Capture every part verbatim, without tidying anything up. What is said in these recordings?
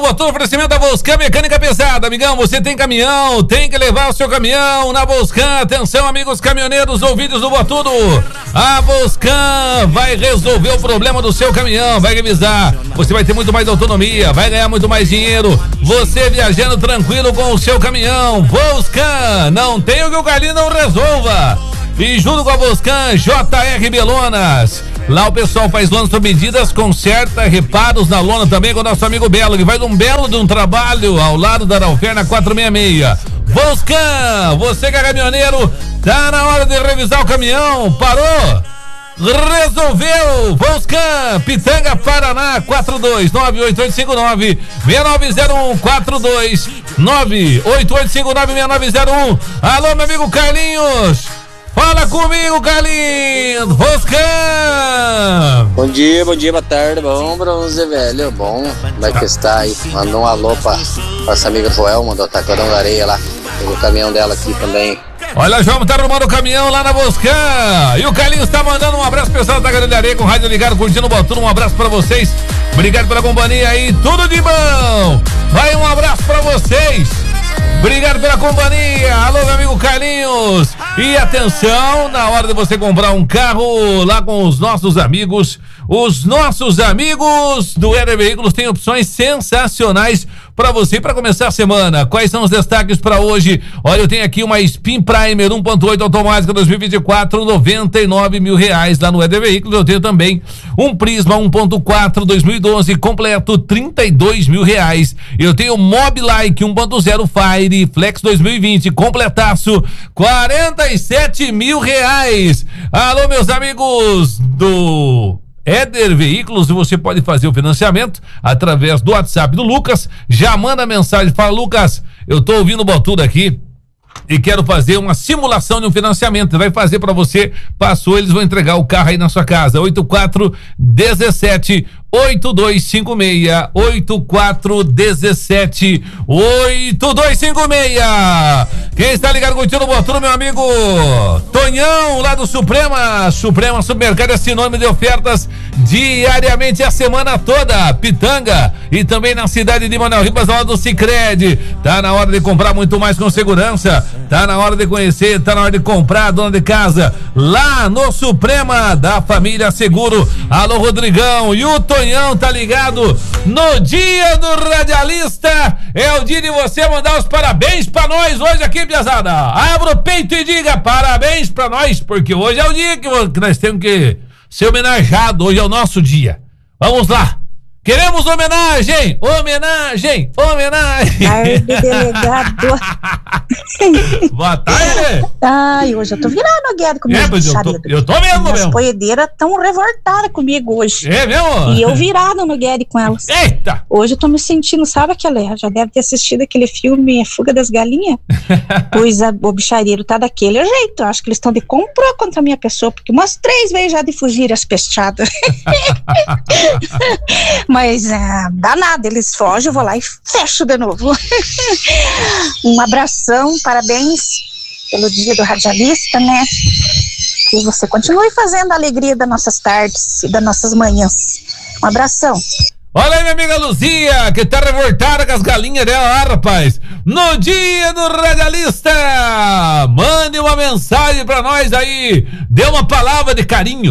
Botuno, oferecimento da Volscan Mecânica Pesada. Amigão, você tem caminhão, tem que levar o seu caminhão na Volscan. Atenção, amigos caminhoneiros, ouvidos do Botuno. A Volscan vai resolver o problema do seu caminhão, vai revisar. Você vai ter muito mais autonomia, vai ganhar muito mais dinheiro. Você viajando tranquilo com o seu caminhão. Volscan, não tem o que o Carlinho não resolva. E junto com a Volscan, J R Belonas. Lá o pessoal faz lonas sob medidas, conserta, reparos na lona também com o nosso amigo Belo, que faz um belo de um trabalho ao lado da Arauferna quatrocentos e sessenta e seis. Volscan, você que é caminhoneiro, tá na hora de revisar o caminhão, parou? Resolveu! Volscan, Pitanga, Paraná, quatro dois nove oito oito cinco nove seis nove zero um, quatro dois nove oito oito cinco nove seis nove zero um. Alô, meu amigo Carlinhos! Fala comigo, Carlinhos! Volscan! Bom dia, bom dia, boa tarde, bom, Bronze, velho, bom, como é que está aí? Mandou um alô pra, pra essa amiga Joelma do Atacadão da Areia lá, pegou o caminhão dela aqui também. Olha, João, tá arrumando o caminhão lá na Volscan. E o Carlinhos tá mandando um abraço pessoal da Atacadão da Areia com o rádio ligado, curtindo o Botuno. Um abraço pra vocês, obrigado pela companhia aí, tudo de bom! Vai, um abraço pra vocês! Obrigado pela companhia. Alô, meu amigo Carlinhos. E atenção, na hora de você comprar um carro lá com os nossos amigos, os nossos amigos do Éder Veículos têm opções sensacionais para você para começar a semana. Quais são os destaques para hoje? Olha, eu tenho aqui uma Spin Primer um ponto oito automática dois mil e vinte e quatro, noventa e nove mil reais lá no Éder Veículos. Eu tenho também um Prisma um ponto quatro dois mil e doze completo, trinta e dois mil reais. Eu tenho Mobilike um ponto zero Fire Flex dois mil e vinte completaço, quarenta e sete mil reais. Alô, meus amigos do Éder Veículos, você pode fazer o financiamento através do WhatsApp do Lucas. Já manda mensagem, fala: Lucas, eu tô ouvindo o Botudo aqui e quero fazer uma simulação de um financiamento. Vai fazer para você, passou, eles vão entregar o carro aí na sua casa. oito quatro um sete oito dois cinco seis, oito quatro um sete oito dois cinco seis. Quem está ligado curtindo o Botuno, meu amigo Tonhão, lá do Suprema. Suprema Supermercado é sinônimo de ofertas diariamente a semana toda. Pitanga e também na cidade de Manoel Ribas, na hora do Sicredi. Tá na hora de comprar muito mais com segurança. Tá na hora de conhecer, tá na hora de comprar, dona de casa, lá no Suprema da Família Seguro. Alô, Rodrigão, e o Tonhão tá ligado no dia do radialista. É o dia de você mandar os parabéns pra nós hoje aqui, piazada. Abra o peito e diga parabéns pra nós, porque hoje é o dia que, que nós temos que ser homenageados. Hoje é o nosso dia. Vamos lá. Queremos homenagem! Homenagem! Homenagem! Tarde, delegado. Boa tarde! Ai, hoje eu tô virando a guerra comigo. É, mas eu tô, eu tô mesmo, As mesmo. poedeiras tão revoltadas comigo hoje. É mesmo? E eu virada no Guedes com elas. Eita! Hoje eu tô me sentindo, sabe aquela, já deve ter assistido aquele filme Fuga das Galinhas? Pois a, o bichareiro tá daquele jeito. Acho que eles estão de comprou contra a minha pessoa, porque umas três vezes já de fugir as pesteadas. Mas ah, dá nada, eles fogem, eu vou lá e fecho de novo. Um abração, parabéns pelo dia do radialista, né? Que você continue fazendo a alegria das nossas tardes e das nossas manhãs. Um abração. Olha aí, minha amiga Luzia, que tá revoltada com as galinhas dela lá, rapaz. No dia do radialista, mande uma mensagem pra nós aí. Dê uma palavra de carinho.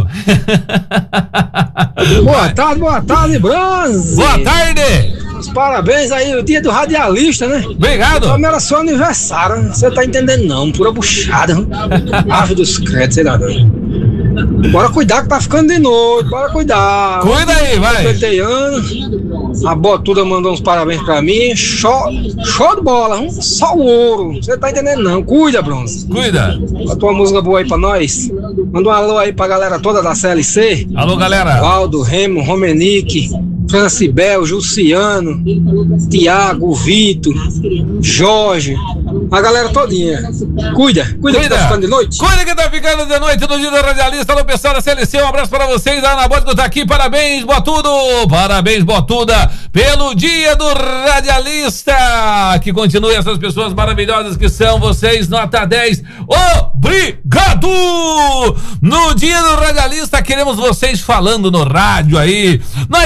Boa tarde, boa tarde, Bronze. Boa tarde. Os parabéns aí, o dia do radialista, né? Obrigado. Como era seu aniversário, você tá entendendo não, pura buchada. Ave dos créditos, sei lá. Bora cuidar que tá ficando de noite, bora cuidar. Cuida aí, vai. cinquenta anos, a Botuda mandou uns parabéns pra mim, show, show de bola, hein? Só o ouro, você tá entendendo não, cuida, Bronze. Cuida. Bota uma música boa aí pra nós, manda um alô aí pra galera toda da C L C. Alô, galera. Valdo, Remo, Romenique, Francibel, Jussiano, Tiago, Vitor, Jorge, a galera todinha. Cuida, cuida, cuida que tá ficando de noite. Cuida que tá ficando de noite no dia do radialista. No pessoal da C L C, um abraço para vocês. A Ana Bótico tá aqui, parabéns, Botudo. Parabéns, Botuda, pelo dia do radialista. Que continue essas pessoas maravilhosas que são vocês, nota dez. Obrigado! No dia do radialista, queremos vocês falando no rádio aí. Nós queremos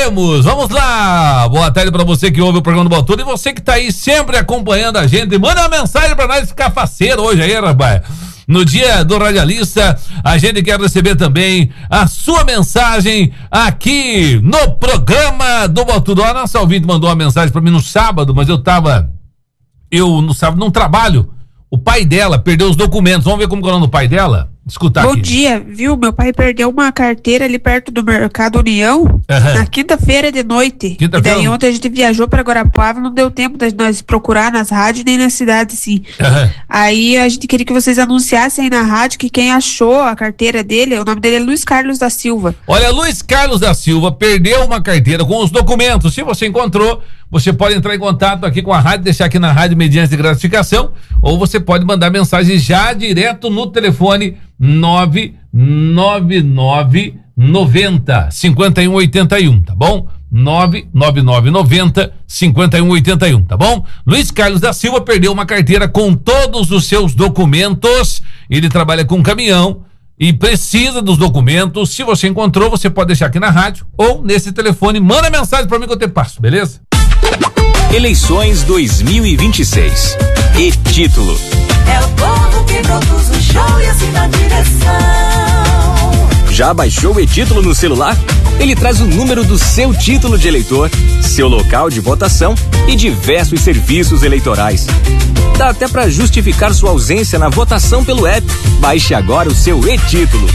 temos. Vamos lá. Boa tarde pra você que ouve o programa do Botudo e você que tá aí sempre acompanhando a gente. Manda uma mensagem pra nós ficar faceiro hoje aí, rapaz. No dia do radialista, a gente quer receber também a sua mensagem aqui no programa do Botudo. A nossa ouvinte mandou uma mensagem pra mim no sábado, mas eu tava, eu no sábado não trabalho. O pai dela perdeu os documentos. Vamos ver como que é o nome do pai dela? Escutar Bom aqui. dia, viu? Meu pai perdeu uma carteira ali perto do Mercado União, uhum. na quinta-feira de noite. Quinta-feira? E daí ontem a gente viajou para Guarapuava, não deu tempo de nós procurar nas rádios nem na cidade, sim. Uhum. Aí a gente queria que vocês anunciassem aí na rádio que quem achou a carteira dele, o nome dele é Luiz Carlos da Silva. Olha, Luiz Carlos da Silva perdeu uma carteira com os documentos. Se você encontrou, você pode entrar em contato aqui com a rádio, deixar aqui na rádio mediante gratificação, ou você pode mandar mensagem já direto no telefone nove nove nove nove zero cinco um oito um, tá bom? nove nove nove nove zero cinco um oito um, tá bom? Luiz Carlos da Silva perdeu uma carteira com todos os seus documentos. Ele trabalha com caminhão e precisa dos documentos. Se você encontrou, você pode deixar aqui na rádio ou nesse telefone. Manda mensagem pra mim que eu te passo, beleza? Eleições dois mil e vinte e seis. E título. É o povo que produz o show e assina a direção. Já baixou o e-título no celular? Ele traz o número do seu título de eleitor, seu local de votação e diversos serviços eleitorais. Dá até para justificar sua ausência na votação pelo app. Baixe agora o seu e-título.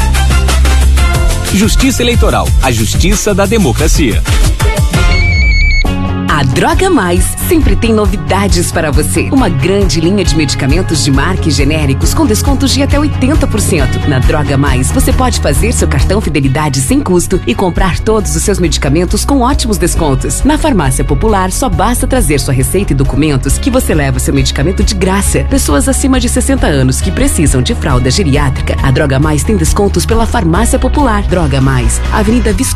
Justiça Eleitoral, a justiça da democracia. A Droga Mais sempre tem novidades para você. Uma grande linha de medicamentos de marca e genéricos com descontos de até oitenta por cento. Na Droga Mais, você pode fazer seu cartão Fidelidade sem custo e comprar todos os seus medicamentos com ótimos descontos. Na Farmácia Popular, só basta trazer sua receita e documentos que você leva seu medicamento de graça. Pessoas acima de sessenta anos que precisam de fralda geriátrica, a Droga Mais tem descontos pela Farmácia Popular. Droga Mais, Avenida Visconde